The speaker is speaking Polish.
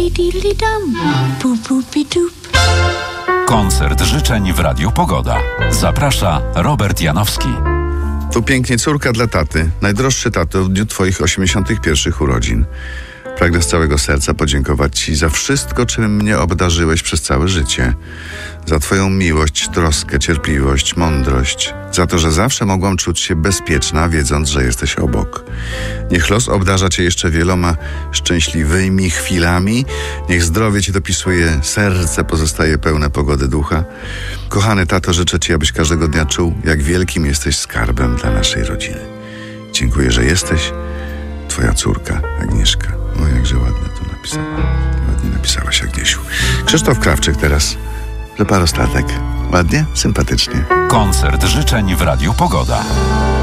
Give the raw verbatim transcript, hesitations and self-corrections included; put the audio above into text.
dum, boop boopie doop. Koncert życzeń w Radiu Pogoda. Zaprasza Robert Janowski. Tu pięknie, córka dla taty. Najdroższy tato, w dniu twoich osiemdziesiątych pierwszych urodzin. Pragnę z całego serca podziękować ci za wszystko, czym mnie obdarzyłeś przez całe życie. Za twoją miłość, troskę, cierpliwość, mądrość. Za to, że zawsze mogłam czuć się bezpieczna, wiedząc, że jesteś obok. Niech los obdarza cię jeszcze wieloma szczęśliwymi chwilami. Niech zdrowie ci dopisuje, serce pozostaje pełne pogody ducha. Kochany tato, życzę ci, abyś każdego dnia czuł, jak wielkim jesteś skarbem dla naszej rodziny. Dziękuję, że jesteś. Twoja córka, Agnieszka. O, jakże ładnie to napisała. Ładnie napisałaś, Agniesiu. Krzysztof Krawczyk teraz. Że parostatek. Ładnie? Sympatycznie. Koncert życzeń w Radiu Pogoda.